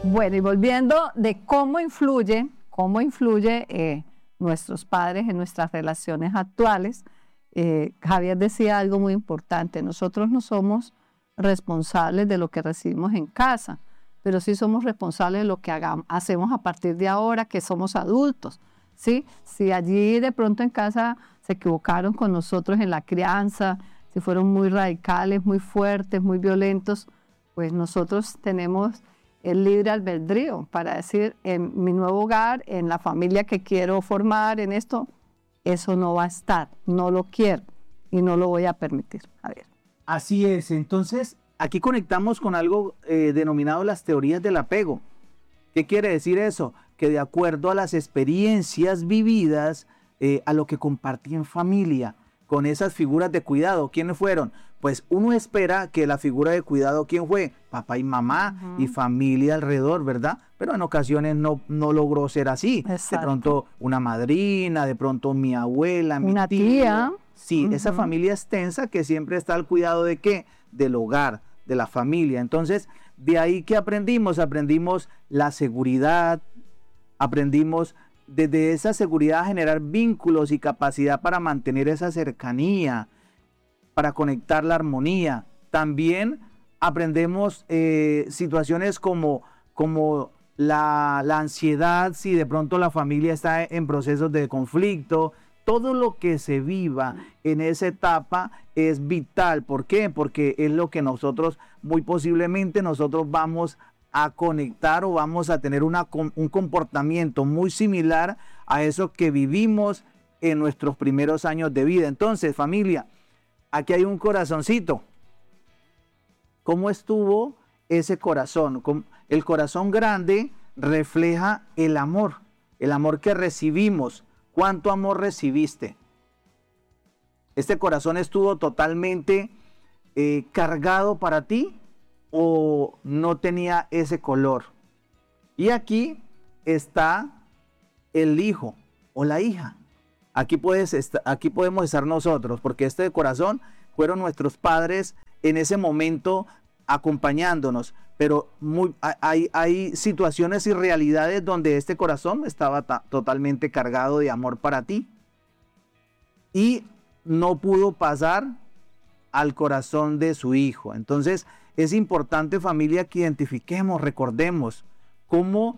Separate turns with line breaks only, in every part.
Bueno, y volviendo de cómo influye nuestros padres en nuestras relaciones actuales, Javier decía algo muy importante: nosotros no somos responsables de lo que recibimos en casa, pero sí somos responsables de lo que hacemos a partir de ahora que somos adultos, ¿sí? Si allí de pronto en casa se equivocaron con nosotros en la crianza, si fueron muy radicales, muy fuertes, muy violentos, pues nosotros tenemos el libre albedrío para decir: en mi nuevo hogar, en la familia que quiero formar, en esto, eso no va a estar, no lo quiero y no lo voy a permitir. A ver.
Así es. Entonces, aquí conectamos con algo denominado las teorías del apego. ¿Qué quiere decir eso? Que de acuerdo a las experiencias vividas, a lo que compartí en familia, con esas figuras de cuidado, ¿quiénes fueron? Pues uno espera que la figura de cuidado, ¿quién fue? Papá y mamá y familia alrededor, ¿verdad? Pero en ocasiones no logró ser así.
Exacto.
De pronto una madrina, de pronto mi abuela, mi
una tía.
Sí, esa familia extensa que siempre está al cuidado ¿de qué? Del hogar, de la familia. Entonces, de ahí que aprendimos la seguridad, aprendimos desde esa seguridad a generar vínculos y capacidad para mantener esa cercanía, para conectar la armonía. También aprendemos situaciones como la ansiedad, si de pronto la familia está en procesos de conflicto. Todo lo que se viva en esa etapa es vital. ¿Por qué? Porque es lo que nosotros, muy posiblemente, nosotros vamos a conectar o vamos a tener un comportamiento muy similar a eso que vivimos en nuestros primeros años de vida. Entonces, familia, aquí hay un corazoncito. ¿Cómo estuvo ese corazón? El corazón grande refleja el amor que recibimos. ¿Cuánto amor recibiste? ¿Este corazón estuvo totalmente cargado para ti o no tenía ese color? Y aquí está el hijo o la hija. Aquí podemos estar nosotros, porque este corazón fueron nuestros padres en ese momento acompañándonos, pero hay situaciones y realidades donde este corazón estaba totalmente cargado de amor para ti y no pudo pasar al corazón de su hijo. Entonces es importante, familia, que identifiquemos, recordemos cómo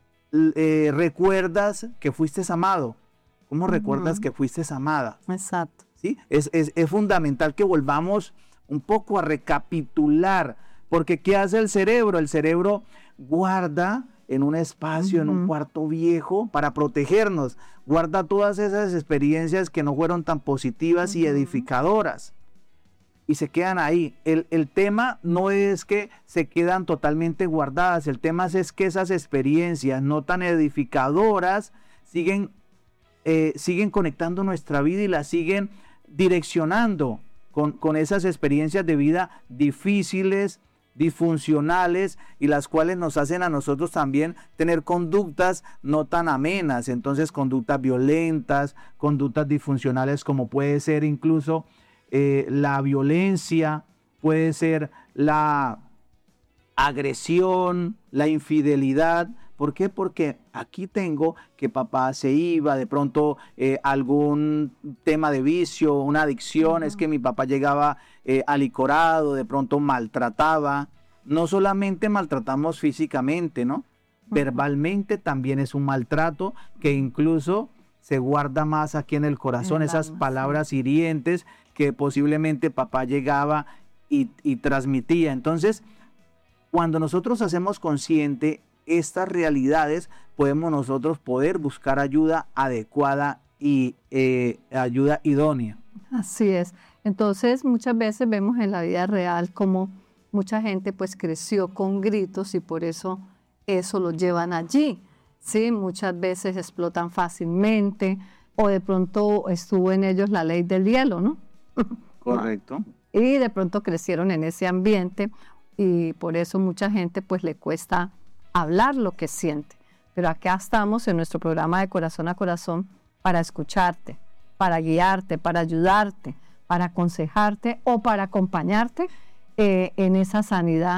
recuerdas que fuiste amado, cómo recuerdas que fuiste amada.
Exacto.
¿Sí? Es fundamental que volvamos un poco a recapitular, porque ¿qué hace el cerebro? El cerebro guarda en un espacio, en un cuarto viejo, para protegernos, guarda todas esas experiencias que no fueron tan positivas y edificadoras, y se quedan ahí. El tema no es que se quedan totalmente guardadas, el tema es que esas experiencias no tan edificadoras siguen conectando nuestra vida y la siguen direccionando con esas experiencias de vida difíciles, disfuncionales, y las cuales nos hacen a nosotros también tener conductas no tan amenas. Entonces, conductas violentas, conductas disfuncionales, como puede ser incluso la violencia, puede ser la agresión, la infidelidad. ¿Por qué? Porque aquí tengo que papá se iba, de pronto algún tema de vicio, una adicción, es que mi papá llegaba alicorado, de pronto maltrataba. No solamente maltratamos físicamente, ¿no? Verbalmente también es un maltrato que incluso se guarda más aquí en el corazón, esas palabras hirientes que posiblemente papá llegaba y transmitía. Entonces, cuando nosotros hacemos consciente estas realidades, podemos nosotros buscar ayuda adecuada y ayuda idónea.
Así es. Entonces, muchas veces vemos en la vida real como mucha gente pues creció con gritos y por eso lo llevan allí. Sí, muchas veces explotan fácilmente o de pronto estuvo en ellos la ley del hielo, ¿no?
Correcto.
Y de pronto crecieron en ese ambiente y por eso mucha gente pues le cuesta hablar lo que siente. Pero acá estamos en nuestro programa de Corazón a Corazón para escucharte, para guiarte, para ayudarte, para aconsejarte o para acompañarte en esa sanidad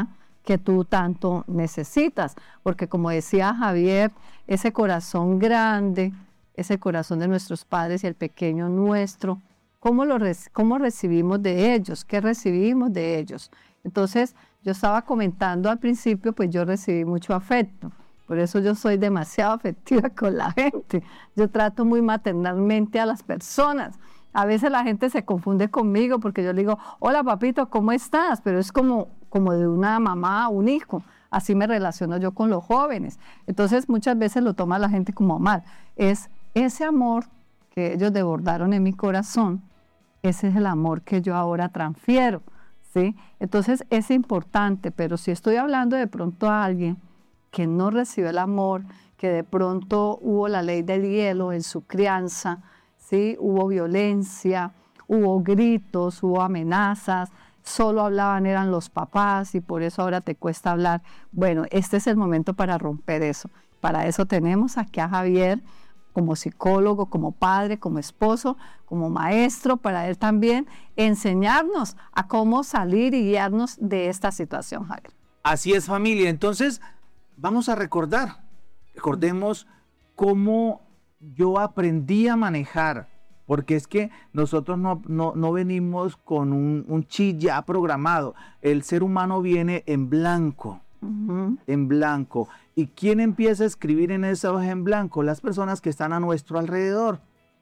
que tú tanto necesitas. Porque como decía Javier, ese corazón grande, ese corazón de nuestros padres y el pequeño nuestro, ¿cómo recibimos de ellos? ¿Qué recibimos de ellos? Entonces, yo estaba comentando al principio, pues yo recibí mucho afecto. Por eso yo soy demasiado afectiva con la gente. Yo trato muy maternalmente a las personas. A veces la gente se confunde conmigo porque yo le digo, hola papito, ¿cómo estás? Pero es como de una mamá a un hijo. Así me relaciono yo con los jóvenes. Entonces muchas veces lo toma la gente como mal. Es ese amor que ellos desbordaron en mi corazón, ese es el amor que yo ahora transfiero, ¿sí? Entonces es importante, pero si estoy hablando de pronto a alguien que no recibió el amor, que de pronto hubo la ley del hielo en su crianza, ¿sí? Hubo violencia, hubo gritos, hubo amenazas, solo hablaban eran los papás y por eso ahora te cuesta hablar. Bueno, este es el momento para romper eso. Para eso tenemos aquí a Javier como psicólogo, como padre, como esposo, como maestro, para él también enseñarnos a cómo salir y guiarnos de esta situación, Javier.
Así es, familia. Entonces, vamos a recordemos cómo yo aprendí a manejar, porque es que nosotros no venimos con un chip ya programado. El ser humano viene en blanco, en blanco. ¿Y quién empieza a escribir en esa hoja en blanco? Las personas que están a nuestro alrededor,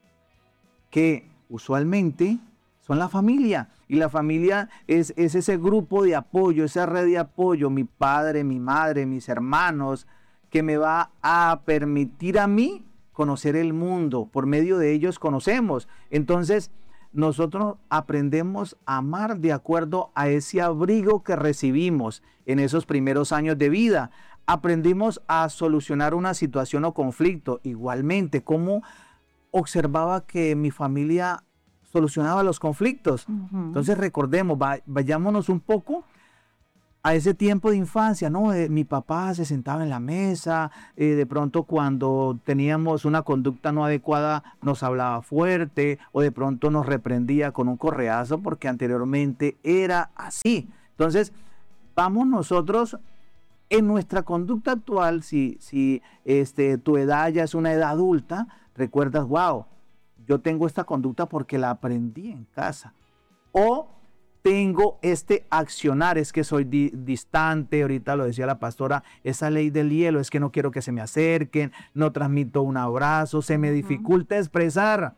que usualmente son la familia. Y la familia es ese grupo de apoyo, esa red de apoyo, mi padre, mi madre, mis hermanos, que me va a permitir a mí conocer el mundo. Por medio de ellos conocemos. Entonces, nosotros aprendemos a amar de acuerdo a ese abrigo que recibimos en esos primeros años de vida. Aprendimos a solucionar una situación o conflicto. Igualmente, cómo observaba que mi familia solucionaba los conflictos. Entonces recordemos, vayámonos un poco a ese tiempo de infancia, ¿no? Mi papá se sentaba en la mesa, de pronto cuando teníamos una conducta no adecuada nos hablaba fuerte o de pronto nos reprendía con un correazo porque anteriormente era así. Entonces, vamos nosotros en nuestra conducta actual, si tu edad ya es una edad adulta, recuerdas, wow, yo tengo esta conducta porque la aprendí en casa. O tengo este accionar, es que soy distante, ahorita lo decía la pastora, esa ley del hielo, es que no quiero que se me acerquen, no transmito un abrazo, se me dificulta expresar,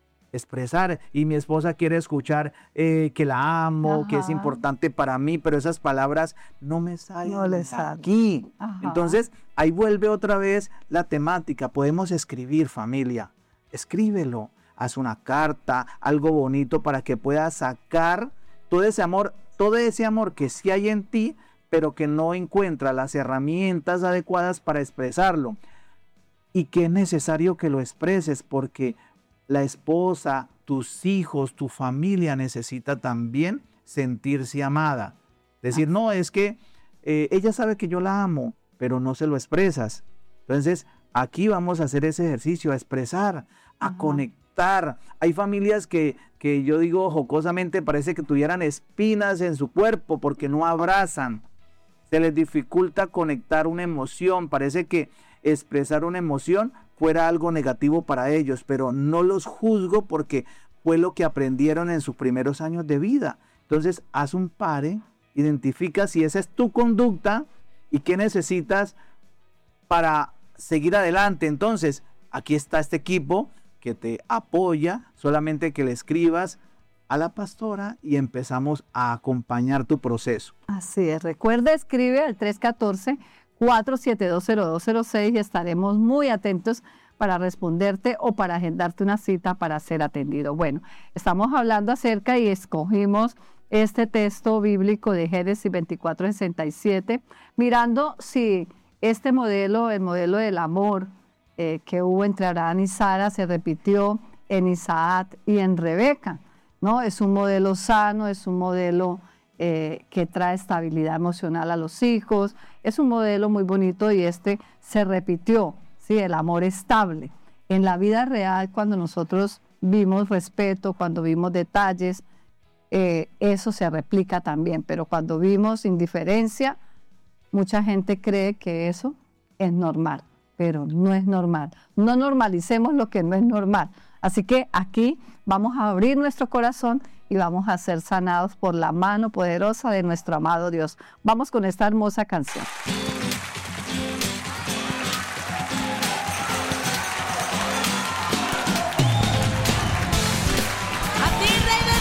y mi esposa quiere escuchar que la amo, que es importante para mí, pero esas palabras no me salen aquí. Entonces, ahí vuelve otra vez la temática, podemos escribir, familia, escríbelo, haz una carta, algo bonito para que puedas sacar todo ese amor que sí hay en ti, pero que no encuentra las herramientas adecuadas para expresarlo. Y que es necesario que lo expreses porque la esposa, tus hijos, tu familia necesita también sentirse amada. Decir, no, es que ella sabe que yo la amo, pero no se lo expresas. Entonces, aquí vamos a hacer ese ejercicio, a expresar, a conectar. Hay familias que yo digo jocosamente, parece que tuvieran espinas en su cuerpo porque no abrazan. Se les dificulta conectar una emoción, parece que expresar una emoción fuera algo negativo para ellos, pero no los juzgo porque fue lo que aprendieron en sus primeros años de vida. Entonces, haz un pare, identifica si esa es tu conducta y qué necesitas para seguir adelante. Entonces, aquí está este equipo que te apoya, solamente que le escribas a la pastora y empezamos a acompañar tu proceso.
Así es, recuerda, escribe al 314-472-0206 y estaremos muy atentos para responderte o para agendarte una cita para ser atendido. Bueno, estamos hablando acerca y escogimos este texto bíblico de Génesis 24:67, mirando si este modelo, el modelo del amor que hubo entre Abraham y Sara, se repitió en Isaac y en Rebeca, ¿no? Es un modelo sano, es un modelo que trae estabilidad emocional a los hijos, es un modelo muy bonito y este se repitió, ¿sí? El amor estable. En la vida real, cuando nosotros vimos respeto, cuando vimos detalles, eso se replica también, pero cuando vimos indiferencia, mucha gente cree que eso es normal, pero no es normal. No normalicemos lo que no es normal. Así que aquí vamos a abrir nuestro corazón y vamos a ser sanados por la mano poderosa de nuestro amado Dios. Vamos con esta hermosa canción.